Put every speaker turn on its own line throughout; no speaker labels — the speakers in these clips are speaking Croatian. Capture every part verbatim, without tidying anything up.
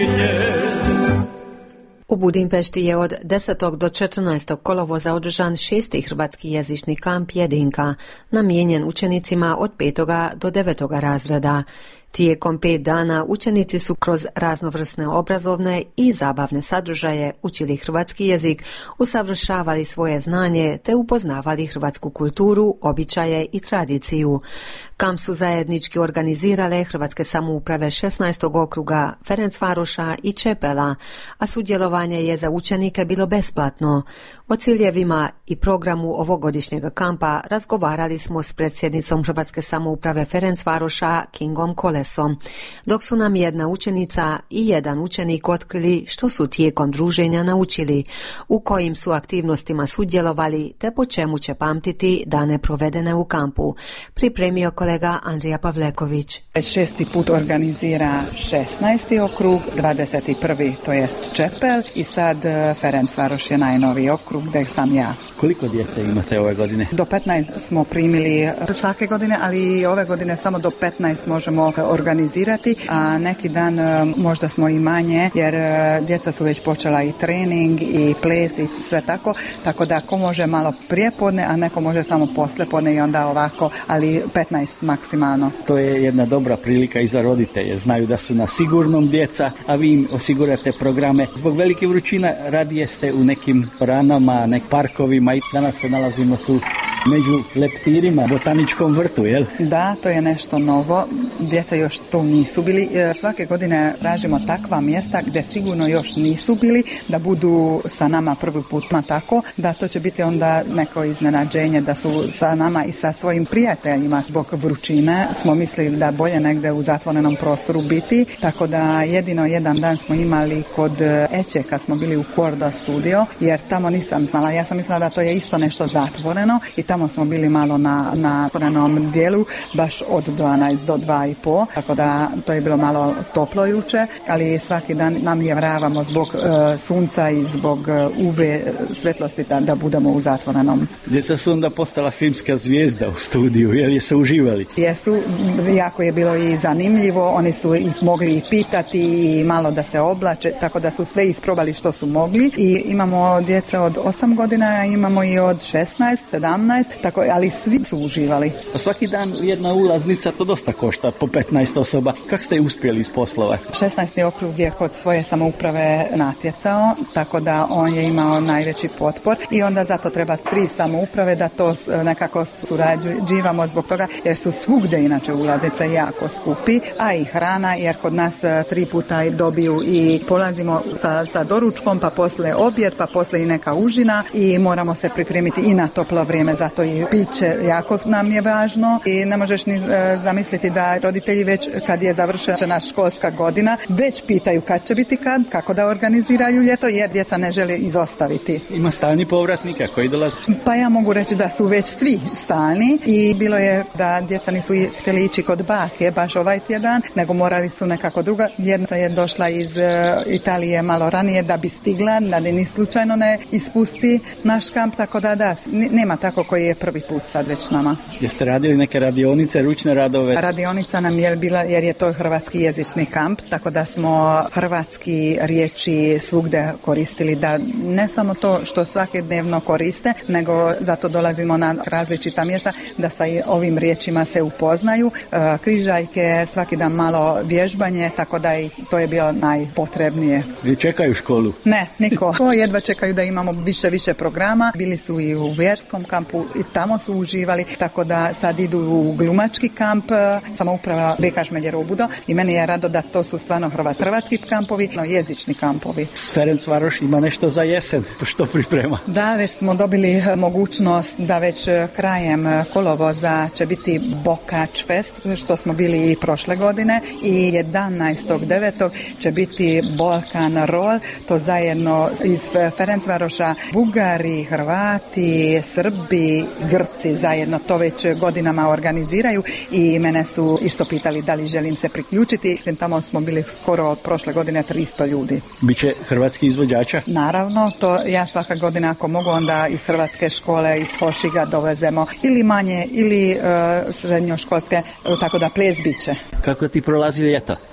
U Budimpešti je od desetog do četrnaestog kolovoza održan šesti hrvatski jezični kamp Jedinka, namijenjen učenicima od petoga do devetoga razreda. Tijekom pet dana učenici su kroz raznovrsne obrazovne i zabavne sadržaje učili hrvatski jezik, usavršavali svoje znanje te upoznavali hrvatsku kulturu, običaje i tradiciju. Kamp su zajednički organizirale Hrvatske samouprave šesnaestog okruga, Ferencvaroša i Čepela, a sudjelovanje je za učenike bilo besplatno. O ciljevima i programu ovogodišnjeg kampa razgovarali smo s predsjednicom Hrvatske samouprave Ferencvaroša Kingom Kolesom, dok su nam jedna učenica i jedan učenik otkrili što su tijekom druženja naučili, u kojim su aktivnostima sudjelovali te po čemu će pamtiti dane provedene u kampu. Pripremio kolega Andrija Pavleković.
Šesti put organizira šesnaesti okrug, dvadeset prvi to jest Čepel i sad Ferencvaroš je najnoviji okrug gdje sam ja.
Koliko djece imate ove godine?
Do petnaest smo primili svake godine, ali i ove godine samo do petnaest možemo organizirati, a neki dan možda smo i manje, jer djeca su već počela i trening i ples i sve tako, tako da ko može malo prijepodne, a neko može samo poslijepodne i onda ovako, ali petnaest maksimalno.
To je jedna dobra prilika i za roditelje. Znaju da su na sigurnom djeca, a vi im osigurate programe. Zbog velike vrućina radije ste u nekim ranama, nek parkovima i danas se nalazimo tu među leptirima, botaničkom vrtu, jel?
Da, to je nešto novo. Djeca još to nisu bili. Svake godine tražimo takva mjesta gdje sigurno još nisu bili, da budu sa nama prvi put tako, da to će biti onda neko iznenađenje, da su sa nama i sa svojim prijateljima. Zbog vrućine smo mislili da bolje negdje u zatvorenom prostoru biti, tako da jedino jedan dan smo imali kod Eće kad smo bili u Kordo studio, jer tamo nisam znala. Ja sam mislila da to je isto nešto zatvoreno i tamo smo bili malo na, na otvorenom dijelu, baš od dvanaest do dva i po, tako da to je bilo malo toplo juče, ali svaki dan nam je vravamo zbog uh, sunca i zbog uh, U V svjetlosti da, da budemo u zatvorenom.
Djeca su onda postala filmska zvijezda u studiju, jer je se uživali?
Jesu, jako je bilo i zanimljivo, oni su i mogli i pitati i malo da se oblače, tako da su sve isprobali što su mogli i imamo djece od osam godina, imamo i od šesnaest, sedamnaest, tako, ali svi su uživali.
A svaki dan jedna ulaznica to dosta košta, po petnaest osoba. Kako ste uspjeli isposlovati?
šesnaesti okrug je kod svoje samouprave natjecao, tako da on je imao najveći potpor i onda zato treba tri samouprave da to nekako surađivamo zbog toga, jer su svugdje inače ulaznice jako skupi, a i hrana, jer kod nas tri puta dobiju i polazimo sa, sa doručkom, pa posle objed, pa posle i neka užina i moramo se pripremiti i na toplo vrijeme, zato i piće jako nam je važno i ne možeš ni e, zamisliti da roditelji već kad je završena školska godina već pitaju kad će biti kad, kako da organiziraju ljeto, jer djeca ne žele izostaviti.
Ima stalni povratnika koji dolaze?
Pa ja mogu reći da su već svi stalni i bilo je da djeca nisu htjeli ići kod bake baš ovaj tjedan, nego morali su nekako druga. Jedna je došla iz e, Italije malo ranije da bi stigla, da ni slučajno ne ispusti naš kamp, tako da da, nema tako koji je prvi put sad već nama.
Jeste radili neke radionice, ručne radove?
Radionica nam je bila, jer je to hrvatski jezični kamp, tako da smo hrvatski riječi svugdje koristili, da ne samo to što svakodnevno koriste, nego zato dolazimo na različita mjesta da sa ovim riječima se upoznaju. Križaljke, svaki dan malo vježbanje, tako da i to je bilo najpotrebnije.
Vi čekaju školu?
Ne, niko. Jedva čekaju da imamo više, više programa. Bili su i u vjerskom kampu i tamo su uživali, tako da sad idu u glumački kamp, samouprava Beka Šmeljerobudo i meni je rado da to su stvarno hrvatski, hrvatski kampovi, no jezični kampovi.
Ferencvaroš ima nešto za jesen, što priprema?
Da, već smo dobili mogućnost da već krajem kolovoza će biti Bokač Fest, što smo bili i prošle godine, i jedanaestog devetog će biti Balkan Roll, to zajedno iz Ferencvaroša Bugari, Hrvati, Srbi, Grci zajedno to već godinama organiziraju i mene su isto pitali da li želim se priključiti. Tamo smo bili skoro od prošle godine tristo ljudi.
Biće hrvatski izvođača?
Naravno, to ja svaka godina ako mogu onda iz hrvatske škole, iz Hošiga dovezemo ili manje ili uh, srednjoškolske, tako da ples biće.
Kako ti prolazi ljeto?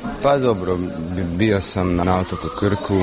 Pa dobro, bio sam na otoku Krku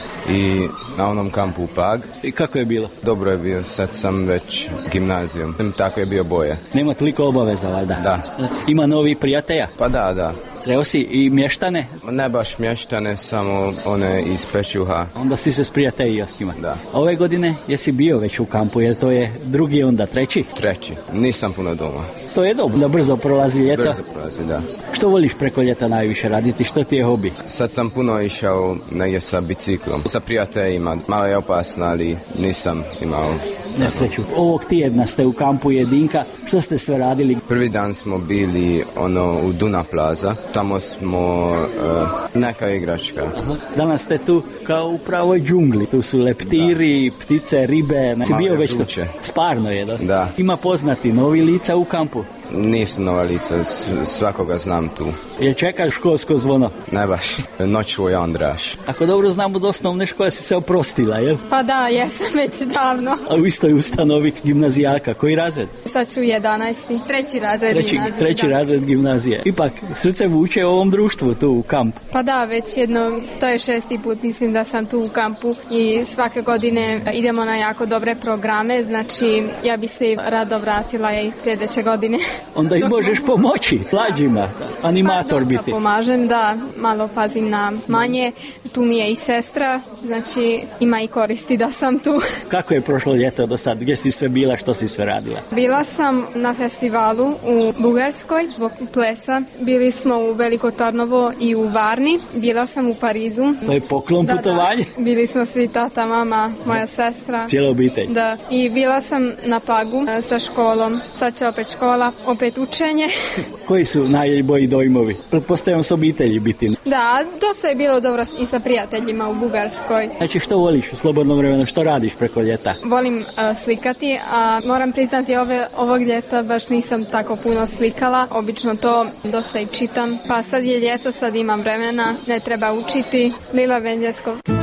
i na onom kampu u Pag.
I kako je bilo?
Dobro je bio, sad sam već gimnazijom. Tako je bio boje.
Nema toliko obaveza, valjda?
Da.
Ima novi prijatelja?
Pa da, da.
Sreo si i mještane?
Ne baš mještane, samo one iz Pečuha.
Onda si se sprijateljio s njima?
Da.
Ove godine jesi bio već u kampu, jer to je drugi, onda treći?
Treći. Nisam puno doma.
To je dobro, da brzo prolazi ljeto.
Brzo prolazi, da.
Što voliš preko ljeta najviše raditi? Što ti je hobi?
Sad sam puno išao negdje sa biciklom. Sa prijateljima. Malo je opasno, ali nisam imao
nesreću. Ovog tjedna ste u kampu Jedinka. Što ste sve radili?
Prvi dan smo bili ono u Duna Plaza. Tamo smo uh, neka igračka.
Aha. Danas ste tu kao u pravoj džungli. Tu su leptiri, da. Ptice, ribe. Si bio već tu? Sparno je dosta.
Da.
Ima poznati novi lica u kampu?
Nisu nova lica, svakoga znam tu.
Jel čekaš školsko zvono?
Ne baš, noću Andraš.
Ako dobro znam, od osnovne škole si se oprostila, jel?
Pa da, jesam već davno.
A u istoj ustanovi gimnazijalka, koji razred?
Sad ću jedanaesti, treći razred
treći,
gimnazije.
Treći da. razred gimnazije. Ipak, srce vuče u ovom društvu tu u kampu.
Pa da, već jedno, to je šesti put, mislim da sam tu u kampu i svake godine idemo na jako dobre programe, znači ja bi se rado vratila i sljedeće godine.
Onda i možeš pomoći mlađima, animator
pa,
biti.
Pomažem, da, malo pazim na manje, tu mi je i sestra, znači ima i koristi da sam tu.
Kako je prošlo ljeto do sad? Gdje si sve bila, što si sve radila?
Bila sam na festivalu u Bugarskoj, zbog plesa. Bili smo u Veliko Tarnovo i u Varni. Bila sam u Parizu.
To je poklon
da,
putovanje?
Da. Bili smo svi, tata, mama, moja sestra.
Cijela obitelj?
Da. I bila sam na Pagu sa školom. Sad će opet škola, opet učenje.
Koji su najbolji dojmovi? Pretpostavljam s obitelji biti.
Da, dosta je bilo dobro i sa prijateljima u Bugarskoj.
Znači, što voliš u slobodnom vremenu? Što radiš preko ljeta?
Volim uh, slikati, a moram priznati ove, ovog ljeta baš nisam tako puno slikala. Obično to dosta i čitam. Pa sad je ljeto, sad imam vremena, ne treba učiti. Lila Benđeskov.